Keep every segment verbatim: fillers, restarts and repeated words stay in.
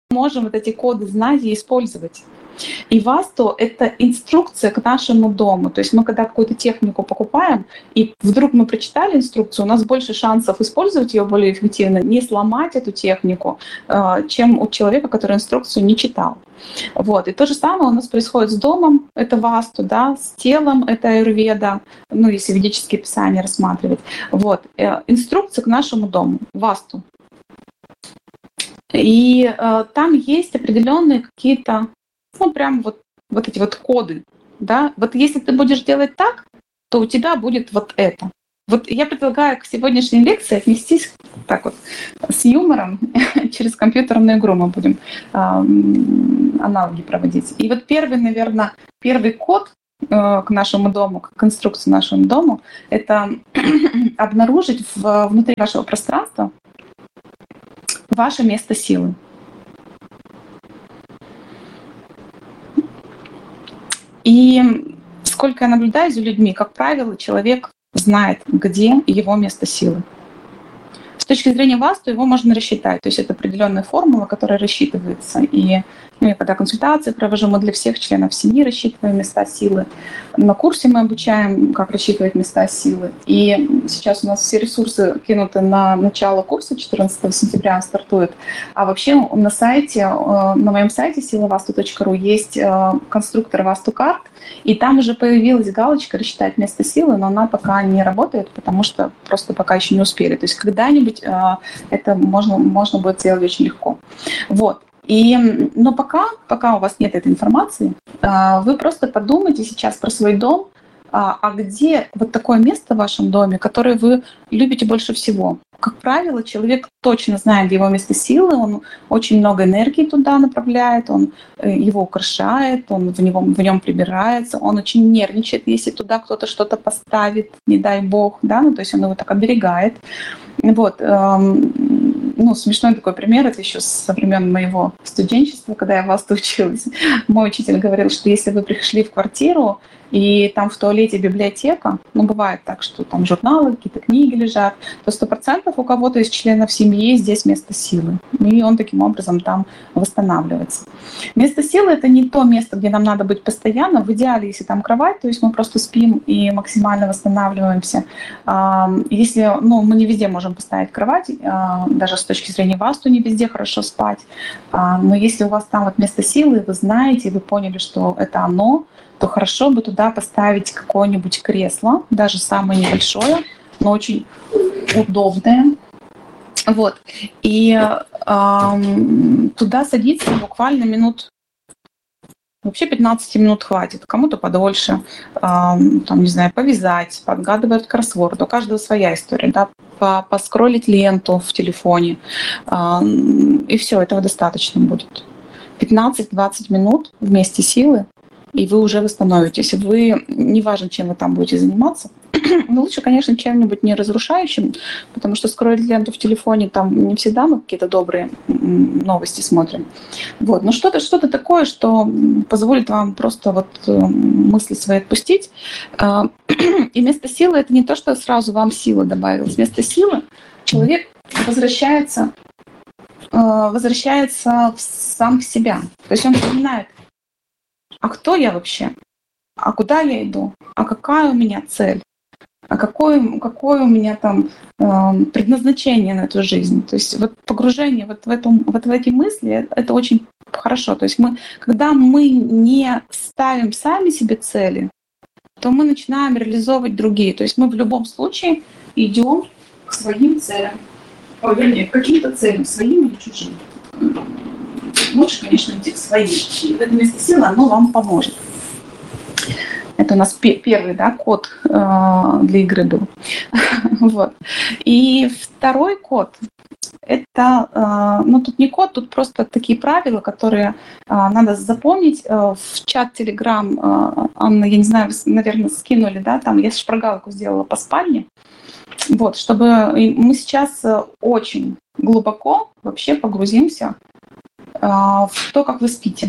можем вот эти коды знать и использовать. И васту — это инструкция к нашему дому. То есть мы когда какую-то технику покупаем, и вдруг мы прочитали инструкцию, у нас больше шансов использовать ее более эффективно, не сломать эту технику, чем у человека, который инструкцию не читал. Вот. И то же самое у нас происходит с домом, это васту, да, с телом, это аюрведа, ну, если ведические писания рассматривать. Вот. Инструкция к нашему дому, васту. И э, там есть определенные какие-то, ну, прям вот, вот эти вот коды, да. Вот если ты будешь делать так, то у тебя будет вот это. Вот я предлагаю к сегодняшней лекции отнестись так вот с юмором, через компьютерную игру мы будем э, аналоги проводить. И вот первый, наверное, первый код э, к нашему дому, к конструкции нашему дому, это обнаружить в, внутри вашего пространства ваше место силы. И сколько я наблюдаю за людьми, как правило, человек знает, где его место силы. С точки зрения васту его можно рассчитать. То есть это определенная формула, которая рассчитывается. И ну, я когда консультации провожу, мы для всех членов семьи рассчитываем места силы. На курсе мы обучаем, как рассчитывать места силы. И сейчас у нас все ресурсы кинуты на начало курса, четырнадцатого сентября он стартует. А вообще на сайте, на моем сайте сила васту точка ру есть конструктор васту карт. И там уже появилась галочка «Рассчитать место силы», но она пока не работает, потому что просто пока еще не успели. То есть когда-нибудь это можно, можно будет сделать очень легко. Вот. И, но пока, пока у вас нет этой информации, вы просто подумайте сейчас про свой дом, а где вот такое место в вашем доме, которое вы любите больше всего. Как правило, человек точно знает, где его место силы, он очень много энергии туда направляет, он его украшает, он в, него, в нем прибирается, он очень нервничает, если туда кто-то что-то поставит, не дай бог, да, ну, то есть он его так оберегает. Вот, эм, ну, смешной такой пример, это еще со времен моего студенчества, когда я в васту училась. Мой учитель говорил, что если вы пришли в квартиру, и там в туалете библиотека, ну, бывает так, что там журналы, какие-то книги лежат, то сто процентов у кого-то из членов семьи здесь место силы. И он таким образом там восстанавливается. Место силы — это не то место, где нам надо быть постоянно. В идеале, если там кровать, то есть мы просто спим и максимально восстанавливаемся. Если, ну, мы не везде можем поставить кровать, даже с точки зрения васту не везде хорошо спать. Но если у вас там вот место силы, вы знаете, вы поняли, что это оно, то хорошо бы туда поставить какое-нибудь кресло, даже самое небольшое, но очень удобное. Вот. И э, туда садиться буквально минут, вообще пятнадцать минут хватит, кому-то подольше, э, там, не знаю, повязать, подгадывать кроссворд. У каждого своя история, да, поскроллить ленту в телефоне, э, и все, этого достаточно будет. пятнадцать-двадцать минут вместе силы, и вы уже восстановитесь. Вы, неважно, чем вы там будете заниматься, но лучше, конечно, чем-нибудь не разрушающим, потому что скроить ленту в телефоне, там не всегда мы какие-то добрые новости смотрим. Вот. Но что-то, что-то такое, что позволит вам просто вот мысли свои отпустить. И место силы — это не то, что сразу вам сила добавилась. Вместо силы человек возвращается, возвращается в сам в себя. То есть он вспоминает, а кто я вообще? А куда я иду? А какая у меня цель? А какое, какое у меня там э, предназначение на эту жизнь? То есть вот погружение вот в, эту, вот в эти мысли, это очень хорошо. То есть мы, когда мы не ставим сами себе цели, то мы начинаем реализовывать другие. То есть мы в любом случае идем к своим целям. О, вернее, к каким-то целям, своим или чужим. Лучше, конечно, идти к своим. И в этом месте силы оно вам поможет. Это у нас первый, да, код э, для игры был. Вот. И второй код — это, э, ну тут не код, тут просто такие правила, которые э, надо запомнить. Э, в чат Telegram, э, Анна, я не знаю, наверное, скинули, да, там я шпаргалку сделала по спальне. Вот, чтобы мы сейчас очень глубоко вообще погрузимся в то, как вы спите.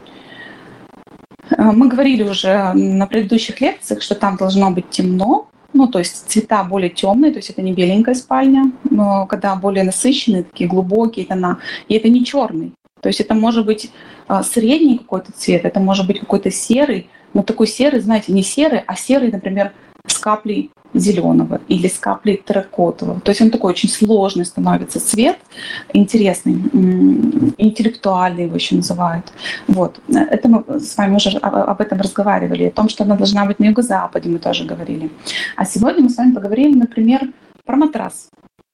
Мы говорили уже на предыдущих лекциях, что там должно быть темно, ну, то есть цвета более темные, то есть это не беленькая спальня, но когда более насыщенные, такие глубокие тона, и это не черный. То есть это может быть а, средний какой-то цвет, это может быть какой-то серый, но такой серый, знаете, не серый, а серый, например, с каплей зеленого или с каплей терракотового. То есть он такой очень сложный становится цвет, интересный, интеллектуальный его еще называют. Вот. Это мы с вами уже об этом разговаривали, о том, что она должна быть на юго-западе, мы тоже говорили. А сегодня мы с вами поговорим, например, про матрас.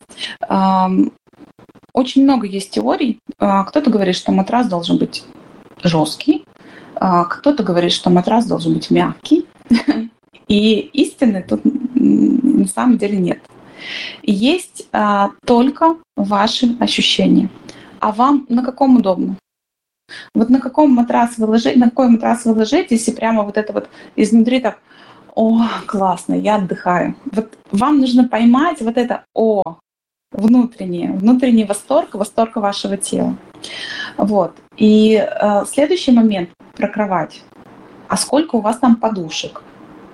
Очень много есть теорий. Кто-то говорит, что матрас должен быть жесткий, кто-то говорит, что матрас должен быть мягкий. И истины тут на самом деле нет. Есть а, только ваши ощущения. А вам на каком удобно? Вот на каком матрас вы ложитесь, на какой матрас вы ложитесь, и прямо вот это вот изнутри так: о, классно, я отдыхаю. Вот вам нужно поймать вот это о, внутреннее, внутренний восторг, восторг вашего тела. Вот. И э, следующий момент про кровать. А сколько у вас там подушек?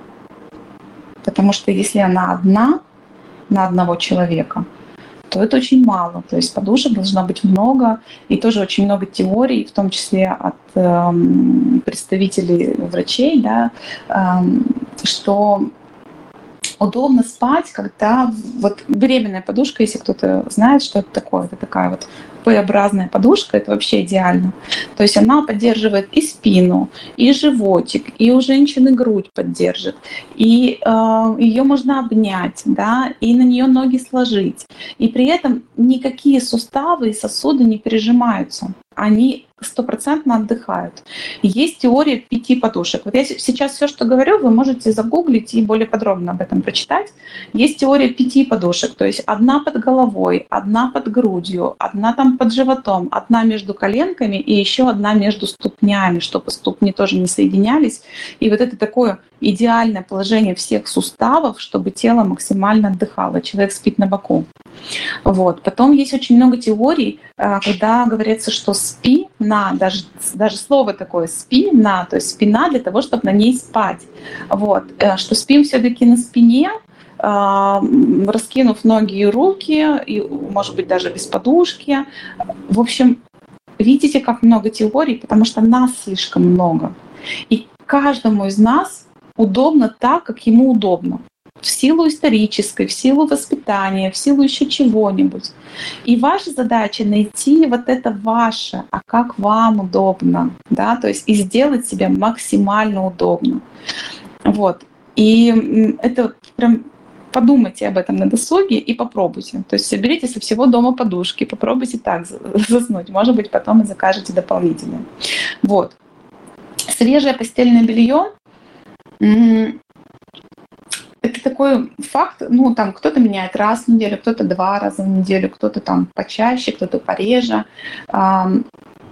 Потому что если она одна на одного человека, то это очень мало. То есть подушек должно быть много, и тоже очень много теорий, в том числе от э, представителей врачей, да, э, что удобно спать, когда вот беременная подушка, если кто-то знает, что это такое, это такая вот П-образная подушка, это вообще идеально. То есть она поддерживает и спину, и животик, и у женщины грудь поддержит, и э, ее можно обнять, да, и на нее ноги сложить. И при этом никакие суставы и сосуды не пережимаются. Они стопроцентно отдыхают. Есть теория пяти подушек. Вот я сейчас все, что говорю, вы можете загуглить и более подробно об этом прочитать. Есть теория пяти подушек, то есть одна под головой, одна под грудью, одна там под животом, одна между коленками и еще одна между ступнями, чтобы ступни тоже не соединялись. И вот это такое идеальное положение всех суставов, чтобы тело максимально отдыхало. Человек спит на боку. Вот. Потом есть очень много теорий, когда говорится, что спи на, даже, даже слово такое спи на, то есть спина для того, чтобы на ней спать. Вот. Что спим все-таки на спине, раскинув ноги и руки, и, может быть, даже без подушки. В общем, видите, как много теорий, потому что нас слишком много. И каждому из нас удобно так, как ему удобно. В силу исторической, в силу воспитания, в силу еще чего-нибудь. И ваша задача найти вот это ваше, а как вам удобно, да, то есть и сделать себе максимально удобно. Вот. И это прям подумайте об этом на досуге и попробуйте. То есть соберите со всего дома подушки, попробуйте так заснуть. Может быть, потом и закажете дополнительно. Вот. Свежее постельное белье. Это такой факт, ну, там кто-то меняет раз в неделю, кто-то два раза в неделю, кто-то там почаще, кто-то пореже. Но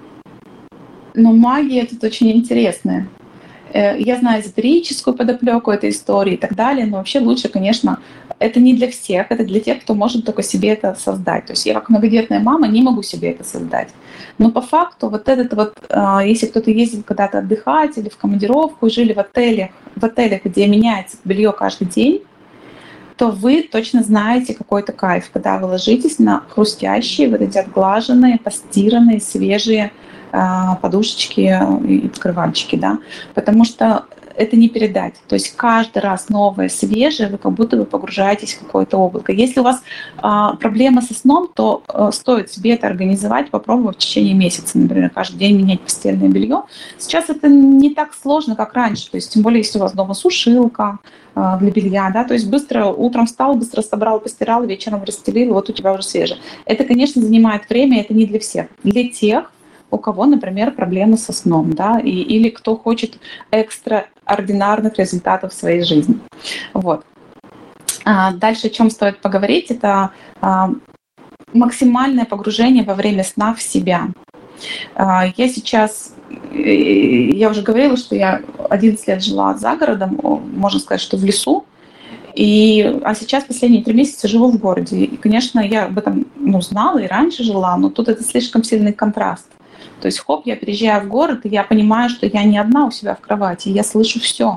магия тут очень интересная. Я знаю эзотерическую подоплеку этой истории и так далее, но вообще лучше, конечно, это не для всех, это для тех, кто может только себе это создать. То есть я как многодетная мама не могу себе это создать. Но по факту вот этот вот, если кто-то ездил когда-то отдыхать или в командировку, жили в отелях, в отелях, где меняется белье каждый день, то вы точно знаете какой-то кайф, когда вы ложитесь на хрустящие, вот эти отглаженные, постиранные, свежие подушечки и покрывальчики, да, потому что это не передать. То есть каждый раз новое, свежее, вы как будто бы погружаетесь в какое-то облако. Если у вас а, проблема со сном, то а, стоит себе это организовать, попробовать в течение месяца, например, каждый день менять постельное белье. Сейчас это не так сложно, как раньше. То есть тем более, если у вас дома сушилка а, для белья, да, то есть быстро утром встал, быстро собрал, постирал, вечером расстелил, вот у тебя уже свежее. Это, конечно, занимает время, это не для всех. Для тех, у кого, например, проблемы со сном, да, и, или кто хочет экстраординарных результатов в своей жизни. Вот. А дальше о чем стоит поговорить, это а, максимальное погружение во время сна в себя. А, я сейчас, я уже говорила, что я одиннадцать лет жила за городом, можно сказать, что в лесу, и, а сейчас последние три месяца живу в городе. И, конечно, я об этом ну, знала и раньше жила, но тут это слишком сильный контраст. То есть, хоп, я переезжаю в город, и я понимаю, что я не одна у себя в кровати, я слышу все.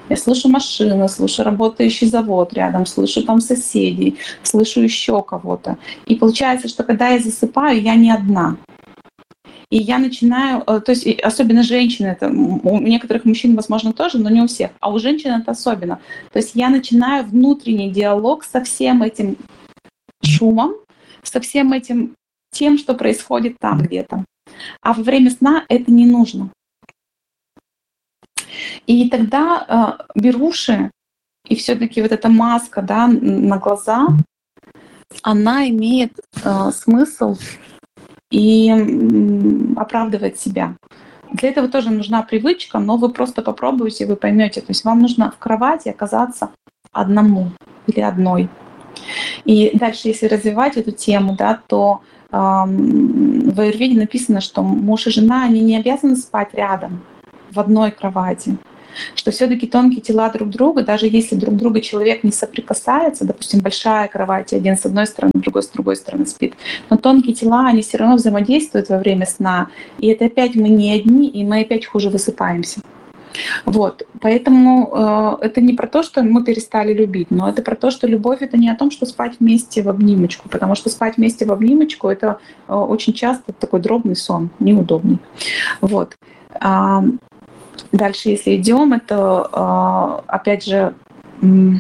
Я слышу машину, слышу работающий завод рядом, слышу там соседей, слышу еще кого-то. И получается, что когда я засыпаю, я не одна. И я начинаю, э, то есть и особенно женщины, это м, у некоторых мужчин, возможно, тоже, но не у всех, а у женщин это особенно. То есть я начинаю внутренний диалог со всем этим шумом, со всем этим тем, что происходит там где-то. А во время сна это не нужно. И тогда э, беруши и все-таки вот эта маска, да, н- на глаза, она имеет э, смысл и м, оправдывает себя. Для этого тоже нужна привычка, но вы просто попробуете, и вы поймете. То есть вам нужно в кровати оказаться одному или одной. И дальше, если развивать эту тему, да, то эм, в аюрведе написано, что муж и жена, они не обязаны спать рядом в одной кровати, что все-таки тонкие тела друг друга, даже если друг друга человек не соприкасается, допустим, большая кровать, и один с одной стороны, другой с другой стороны спит, но тонкие тела, они все равно взаимодействуют во время сна, и это опять мы не одни, и мы опять хуже высыпаемся. Вот, поэтому э, это не про то, что мы перестали любить, но это про то, что любовь — это не о том, что спать вместе в обнимочку, потому что спать вместе в обнимочку — это э, очень часто такой дробный сон, неудобный. Вот. А, Дальше, если идем, это э, опять же м,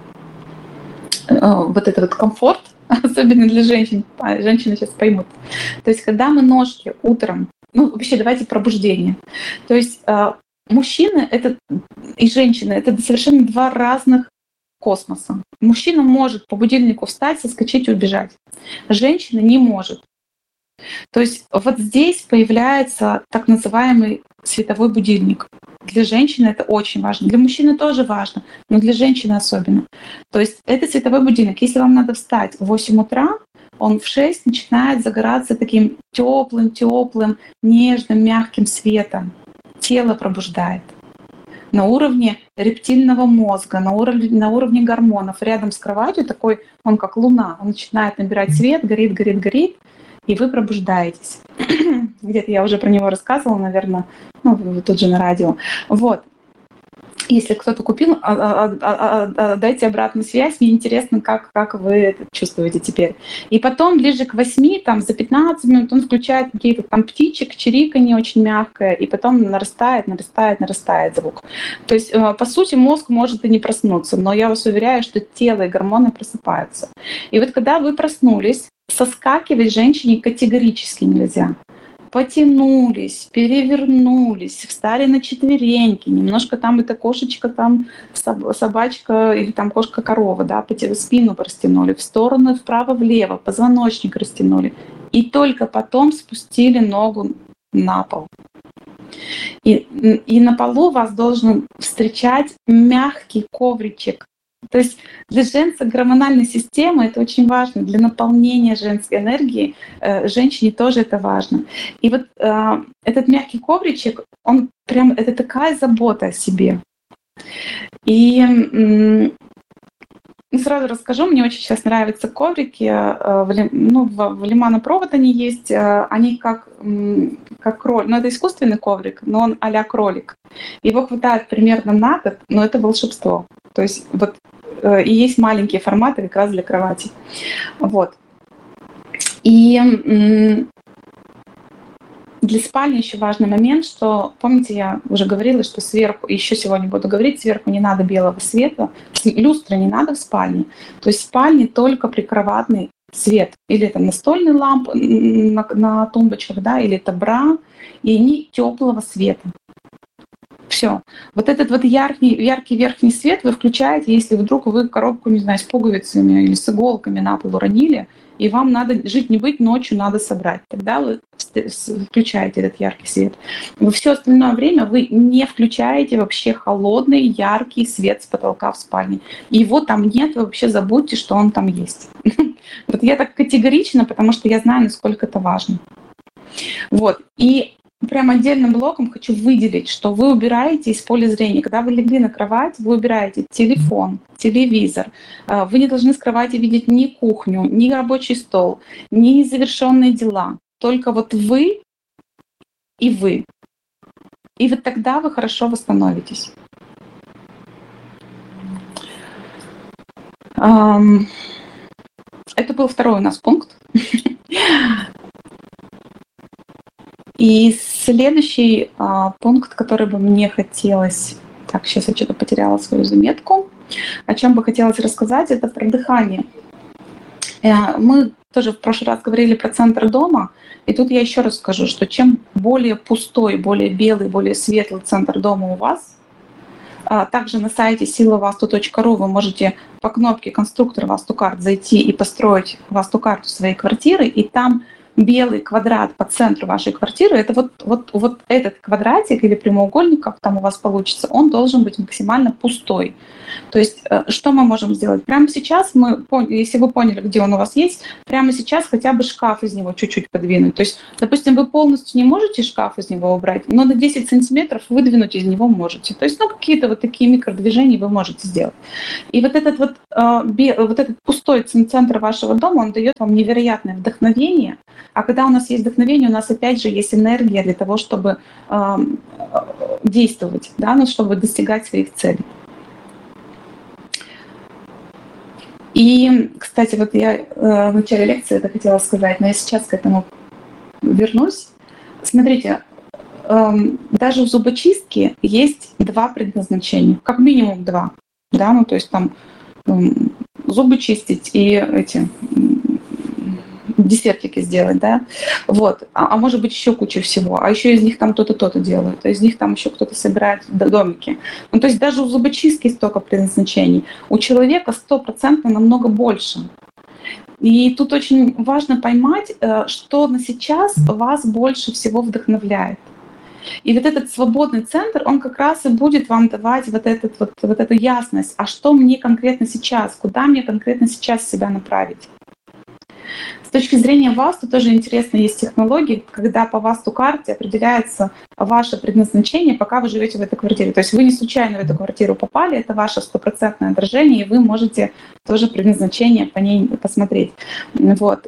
э, вот этот вот комфорт, особенно для женщин, а, женщины сейчас поймут. То есть, когда мы ножки утром, ну вообще давайте пробуждение. То есть э, мужчины это и женщины — это совершенно два разных космоса. Мужчина может по будильнику встать, соскочить и убежать. Женщина не может. То есть вот здесь появляется так называемый световой будильник. Для женщины это очень важно. Для мужчины тоже важно, но для женщины особенно. То есть это световой будильник. Если вам надо встать в восемь утра, он в шесть начинает загораться таким теплым, теплым, нежным, мягким светом. Тело пробуждает на уровне рептильного мозга, на уровне, на уровне гормонов. Рядом с кроватью такой, он как луна, он начинает набирать свет, горит, горит, горит, и вы пробуждаетесь. Где-то я уже про него рассказывала, наверное, ну, тут же на радио. Вот. Если кто-то купил, а, а, а, а, дайте обратную связь, мне интересно, как, как вы это чувствуете теперь. И потом ближе к восьми, там, за пятнадцать минут он включает какие-то там птичек, чириканье очень мягкое, и потом нарастает, нарастает, нарастает звук. То есть, по сути, мозг может и не проснуться, но я вас уверяю, что тело и гормоны просыпаются. И вот когда вы проснулись, соскакивать женщине категорически нельзя. Потянулись, перевернулись, встали на четвереньки, немножко там это кошечка, там собачка или там кошка-корова, да, спину растянули, в сторону, вправо-влево, позвоночник растянули. И только потом спустили ногу на пол. И, и на полу вас должен встречать мягкий ковричек. То есть для женской гормональной системы это очень важно, для наполнения женской энергии э, женщине тоже это важно. И вот э, этот мягкий ковричек, он прям, это такая забота о себе. И м, сразу расскажу, мне очень сейчас нравятся коврики, э, в, ну, в, в Лимано-Провод они есть, э, они как, м, как кролик, ну это искусственный коврик, но он а-ля кролик. Его хватает примерно на год, но это волшебство. То есть вот и есть маленькие форматы как раз для кровати. Вот. И для спальни еще важный момент, что, помните, я уже говорила, что сверху, еще сегодня буду говорить, сверху не надо белого света, люстры не надо в спальне. То есть в спальне только прикроватный свет. Или это настольные лампы на, на тумбочках, да, или это бра, и они теплого света. Все. Вот этот вот яркий, яркий верхний свет вы включаете, если вдруг вы коробку, не знаю, с пуговицами или с иголками на пол уронили, и вам надо жить не быть, ночью надо собрать. Тогда вы включаете этот яркий свет. Во все остальное время вы не включаете вообще холодный, яркий свет с потолка в спальне. Его там нет, вы вообще забудьте, что он там есть. Вот я так категорично, потому что я знаю, насколько это важно. Вот. И прям отдельным блоком хочу выделить, что вы убираете из поля зрения. Когда вы легли на кровать, вы убираете телефон, телевизор. Вы не должны с кровати видеть ни кухню, ни рабочий стол, ни завершенные дела. Только вот вы и вы. И вот тогда вы хорошо восстановитесь. Это был второй у нас пункт. И следующий а, пункт, который бы мне хотелось... Так, сейчас я что-то потеряла свою заметку. О чем бы хотелось рассказать, это про дыхание. Мы тоже в прошлый раз говорили про центр дома, и тут я еще раз скажу, что чем более пустой, более белый, более светлый центр дома у вас, также на сайте сила васту точка ру вы можете по кнопке «Конструктор Вастукарт» зайти и построить Вастукарту своей квартиры, и там белый квадрат по центру вашей квартиры, это вот, вот, вот этот квадратик или прямоугольник, как там у вас получится, он должен быть максимально пустой. То есть что мы можем сделать? Прямо сейчас, мы, если вы поняли, где он у вас есть, прямо сейчас хотя бы шкаф из него чуть-чуть подвинуть. То есть, допустим, вы полностью не можете шкаф из него убрать, но на десять сантиметров выдвинуть из него можете. То есть ну, какие-то вот такие микродвижения вы можете сделать. И вот этот вот, вот этот пустой центр вашего дома, он дает вам невероятное вдохновение. А когда у нас есть вдохновение, у нас опять же есть энергия для того, чтобы э, действовать, да, ну, чтобы достигать своих целей. И, кстати, вот я э, в начале лекции это хотела сказать, но я сейчас к этому вернусь. Смотрите, э, даже у зубочистки есть два предназначения, как минимум два, да, ну то есть там э, зубы чистить и эти десертики сделать, да, вот, а, а может быть еще куча всего, а еще из них там то-то, то-то делают, а из них там еще кто-то собирает домики. Ну, то есть даже у зубочистки столько предназначений, у человека стопроцентно намного больше. И тут очень важно поймать, что на сейчас вас больше всего вдохновляет. И вот этот свободный центр, он как раз и будет вам давать вот, этот, вот, вот эту ясность, а что мне конкретно сейчас, куда мне конкретно сейчас себя направить. С точки зрения васту тоже интересно, есть технологии, когда по васту-карте определяется ваше предназначение, пока вы живете в этой квартире. То есть вы не случайно в эту квартиру попали, это ваше стопроцентное отражение, и вы можете тоже предназначение по ней посмотреть. Вот.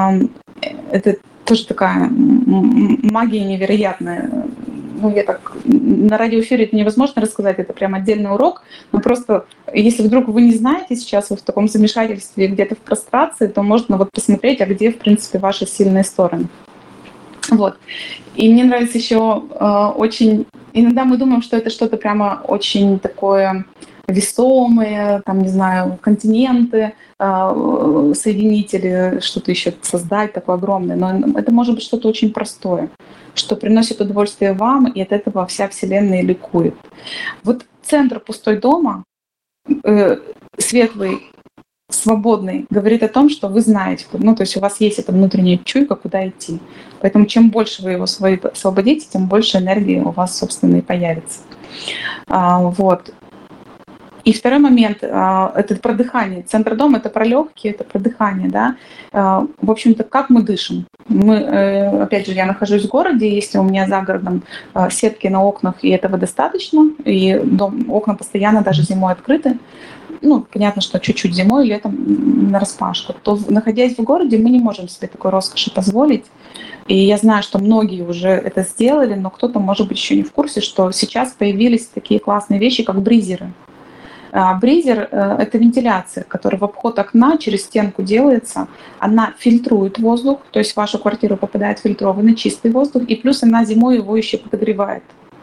Это тоже такая магия невероятная. Ну, я так, на радиоэфире это невозможно рассказать, это прям отдельный урок, но просто если вдруг вы не знаете сейчас, вы в таком замешательстве где-то в прострации, то можно вот посмотреть, а где, в принципе, ваши сильные стороны. Вот. И мне нравится еще э, очень... Иногда мы думаем, что это что-то прямо очень такое весомое, там, не знаю, континенты, э, соединители, что-то еще создать такое огромное, но это может быть что-то очень простое, что приносит удовольствие вам, и от этого вся Вселенная ликует. Вот центр пустой дома, э, светлый, свободный, говорит о том, что вы знаете, ну, то есть у вас есть эта внутренняя чуйка, куда идти. Поэтому чем больше вы его освободите, тем больше энергии у вас, собственно, и появится. А, вот. И второй момент, это про дыхание. Центр дома — это про легкие, это про дыхание, да. В общем-то, как мы дышим. Мы, опять же, я нахожусь в городе, если у меня за городом сетки на окнах, и этого достаточно, и дом, окна постоянно даже зимой открыты, ну, понятно, что чуть-чуть зимой, летом нараспашку, то, находясь в городе, мы не можем себе такой роскоши позволить. И я знаю, что многие уже это сделали, но кто-то, может быть, еще не в курсе, что сейчас появились такие классные вещи, как бризеры. Бризер — это вентиляция, которая в обход окна через стенку делается. Она фильтрует воздух, то есть в вашу квартиру попадает фильтрованный чистый воздух, и плюс она зимой его еще подогревает.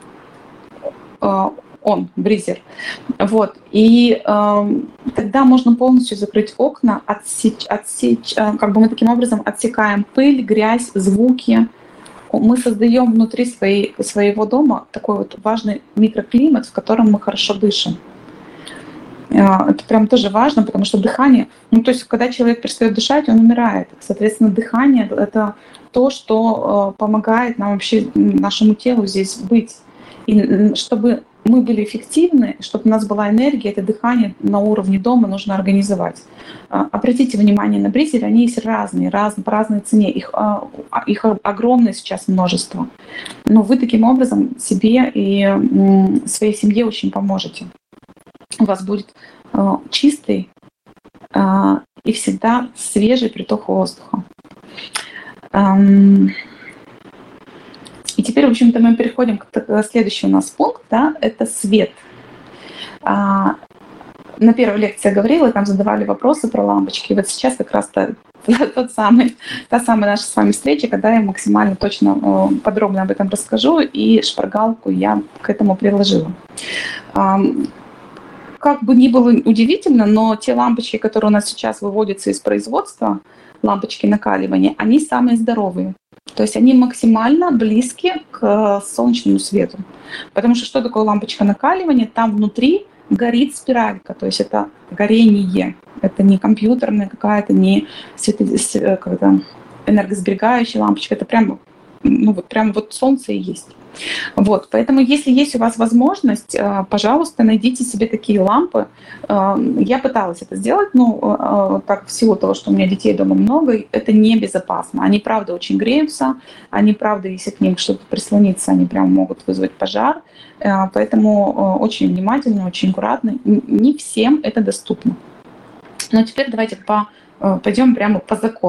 Он, бризер. Вот. И э, тогда можно полностью закрыть окна, отсечь, отсечь, э, как бы мы таким образом отсекаем пыль, грязь, звуки. Мы создаем внутри своей, своего дома такой вот важный микроклимат, в котором мы хорошо дышим. Это прям тоже важно, потому что дыхание, ну то есть когда человек перестает дышать, он умирает. Соответственно, дыхание — это то, что помогает нам вообще, нашему телу здесь быть. И чтобы мы были эффективны, чтобы у нас была энергия, это дыхание на уровне дома нужно организовать. Обратите внимание на бризеры, они есть разные, раз, по разной цене, их, их огромное сейчас множество. Но вы таким образом себе и своей семье очень поможете. У вас будет э, чистый э, и всегда свежий приток воздуха. Эм, и теперь, в общем-то, мы переходим к следующему у нас пункт, да, это свет. А, на первой лекции я говорила, там задавали вопросы про лампочки. И вот сейчас как раз та, тот самый, та самая наша с вами встреча, когда я максимально точно э, подробно об этом расскажу, и шпаргалку я к этому приложила. Ам, Как бы ни было удивительно, но те лампочки, которые у нас сейчас выводятся из производства, лампочки накаливания, они самые здоровые. То есть они максимально близки к солнечному свету. Потому что что такое лампочка накаливания? Там внутри горит спиралька, то есть это горение. Это не компьютерная какая-то, не свето- с- как-то энергосберегающая лампочка. Это прям, ну вот прям вот солнце и есть. Вот, поэтому если есть у вас возможность, э, пожалуйста, найдите себе такие лампы. Э, Я пыталась это сделать, но э, так в силу того, что у меня детей дома много, это небезопасно. Они правда очень греются, они правда, если к ним что-то прислониться, они прям могут вызвать пожар. Э, Поэтому э, очень внимательно, очень аккуратно. Н- Не всем это доступно. Но теперь давайте по, э, пойдем прямо по закону.